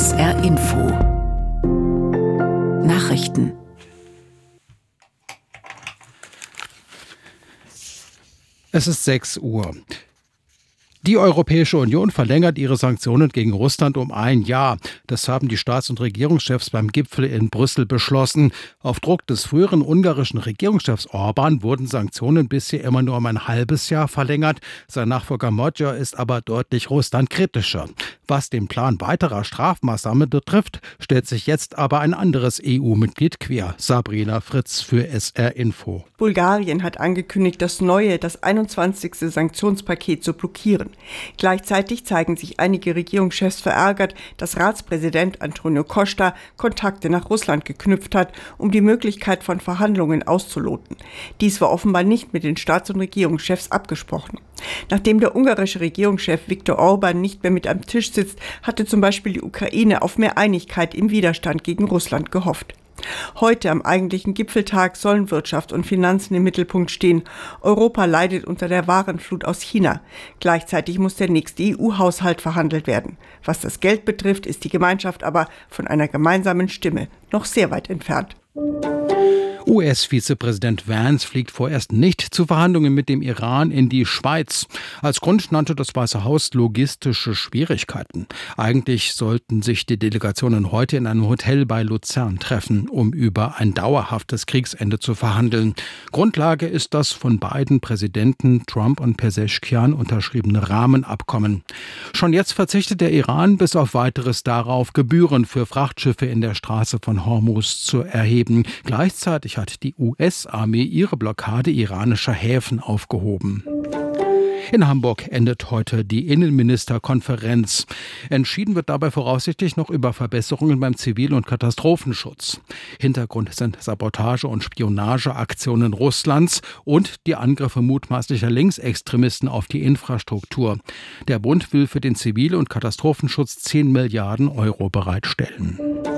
SR Info Nachrichten. Es ist 6 Uhr. Die Europäische Union verlängert ihre Sanktionen gegen Russland um 1 Jahr. Das haben die Staats- und Regierungschefs beim Gipfel in Brüssel beschlossen. Auf Druck des früheren ungarischen Regierungschefs Orbán wurden Sanktionen bisher immer nur um ein halbes Jahr verlängert. Sein Nachfolger Magyar ist aber deutlich russlandkritischer. Was den Plan weiterer Strafmaßnahmen betrifft, stellt sich jetzt aber ein anderes EU-Mitglied quer. Sabrina Fritz für SR Info. Bulgarien hat angekündigt, das 21. Sanktionspaket zu blockieren. Gleichzeitig zeigen sich einige Regierungschefs verärgert, dass Ratspräsident Antonio Costa Kontakte nach Russland geknüpft hat, um die Möglichkeit von Verhandlungen auszuloten. Dies war offenbar nicht mit den Staats- und Regierungschefs abgesprochen. Nachdem der ungarische Regierungschef Viktor Orbán nicht mehr mit am Tisch sitzt, hatte zum Beispiel die Ukraine auf mehr Einigkeit im Widerstand gegen Russland gehofft. Heute am eigentlichen Gipfeltag sollen Wirtschaft und Finanzen im Mittelpunkt stehen. Europa leidet unter der Warenflut aus China. Gleichzeitig muss der nächste EU-Haushalt verhandelt werden. Was das Geld betrifft, ist die Gemeinschaft aber von einer gemeinsamen Stimme noch sehr weit entfernt. US-Vizepräsident Vance fliegt vorerst nicht zu Verhandlungen mit dem Iran in die Schweiz. Als Grund nannte das Weiße Haus logistische Schwierigkeiten. Eigentlich sollten sich die Delegationen heute in einem Hotel bei Luzern treffen, um über ein dauerhaftes Kriegsende zu verhandeln. Grundlage ist das von beiden Präsidenten Trump und Pezeshkian unterschriebene Rahmenabkommen. Schon jetzt verzichtet der Iran bis auf Weiteres darauf, Gebühren für Frachtschiffe in der Straße von Hormuz zu erheben. Gleichzeitig hat die US-Armee ihre Blockade iranischer Häfen aufgehoben. In Hamburg endet heute die Innenministerkonferenz. Entschieden wird dabei voraussichtlich noch über Verbesserungen beim Zivil- und Katastrophenschutz. Hintergrund sind Sabotage- und Spionageaktionen Russlands und die Angriffe mutmaßlicher Linksextremisten auf die Infrastruktur. Der Bund will für den Zivil- und Katastrophenschutz 10 Milliarden Euro bereitstellen.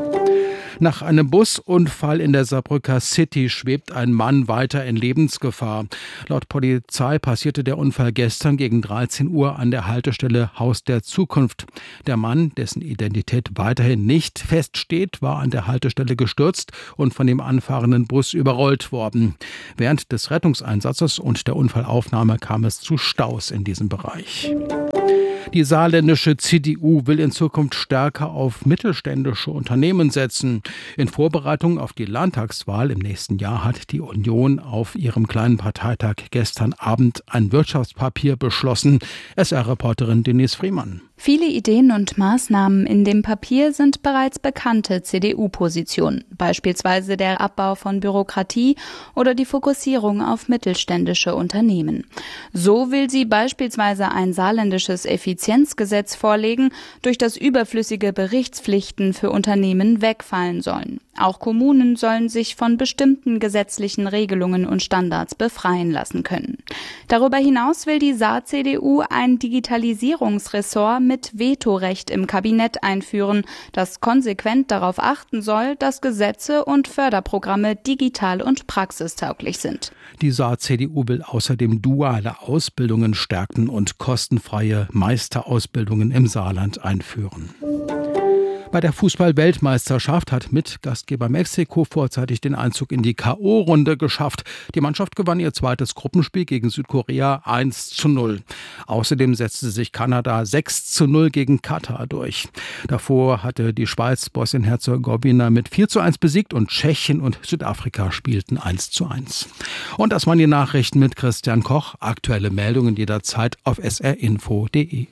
Nach einem Busunfall in der Saarbrücker City schwebt ein Mann weiter in Lebensgefahr. Laut Polizei passierte der Unfall gestern gegen 13 Uhr an der Haltestelle Haus der Zukunft. Der Mann, dessen Identität weiterhin nicht feststeht, war an der Haltestelle gestürzt und von dem anfahrenden Bus überrollt worden. Während des Rettungseinsatzes und der Unfallaufnahme kam es zu Staus in diesem Bereich. Die saarländische CDU will in Zukunft stärker auf mittelständische Unternehmen setzen. In Vorbereitung auf die Landtagswahl im nächsten Jahr hat die Union auf ihrem kleinen Parteitag gestern Abend ein Wirtschaftspapier beschlossen. SR-Reporterin Denise Friemann. Viele Ideen und Maßnahmen in dem Papier sind bereits bekannte CDU-Positionen, beispielsweise der Abbau von Bürokratie oder die Fokussierung auf mittelständische Unternehmen. So will sie beispielsweise ein saarländisches Effizienzgesetz vorlegen, durch das überflüssige Berichtspflichten für Unternehmen wegfallen sollen. Auch Kommunen sollen sich von bestimmten gesetzlichen Regelungen und Standards befreien lassen können. Darüber hinaus will die Saar-CDU ein Digitalisierungsressort mit Vetorecht im Kabinett einführen, das konsequent darauf achten soll, dass Gesetze und Förderprogramme digital und praxistauglich sind. Die Saar-CDU will außerdem duale Ausbildungen stärken und kostenfreie Meisterausbildungen im Saarland einführen. Bei der Fußball-Weltmeisterschaft hat mit Gastgeber Mexiko vorzeitig den Einzug in die K.O.-Runde geschafft. Die Mannschaft gewann ihr zweites Gruppenspiel gegen Südkorea 1:0. Außerdem setzte sich Kanada 6:0 gegen Katar durch. Davor hatte die Schweiz Bosnien-Herzegowina mit 4:1 besiegt und Tschechien und Südafrika spielten 1:1. Und das waren die Nachrichten mit Christian Koch. Aktuelle Meldungen jederzeit auf srinfo.de.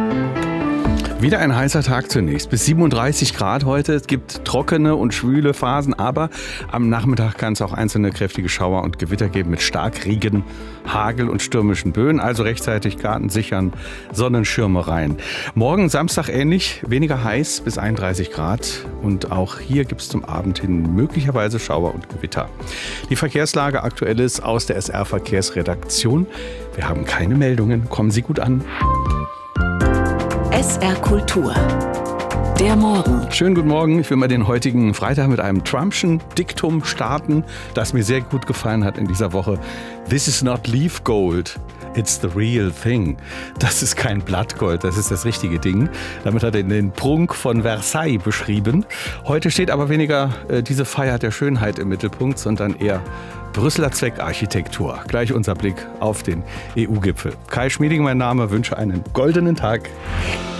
Wieder ein heißer Tag zunächst. Bis 37 Grad heute. Es gibt trockene und schwüle Phasen, aber am Nachmittag kann es auch einzelne kräftige Schauer und Gewitter geben mit Starkregen, Hagel und stürmischen Böen. Also rechtzeitig Garten sichern, Sonnenschirme rein. Morgen Samstag ähnlich, weniger heiß bis 31 Grad. Und auch hier gibt es zum Abend hin möglicherweise Schauer und Gewitter. Die Verkehrslage aktuell ist aus der SR-Verkehrsredaktion. Wir haben keine Meldungen. Kommen Sie gut an. SR Kultur. Der Morgen. Schönen guten Morgen. Ich will mal den heutigen Freitag mit einem Trumpschen Diktum starten, das mir sehr gut gefallen hat in dieser Woche. This is not leaf gold. It's the real thing. Das ist kein Blattgold, das ist das richtige Ding. Damit hat er den Prunk von Versailles beschrieben. Heute steht aber weniger diese Feier der Schönheit im Mittelpunkt, sondern eher Brüsseler Zweckarchitektur. Gleich unser Blick auf den EU-Gipfel. Kai Schmieding, mein Name, wünsche einen goldenen Tag.